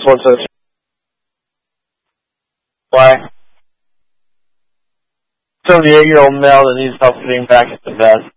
What's this? Why? 78-year-old male that needs help getting back at the vest.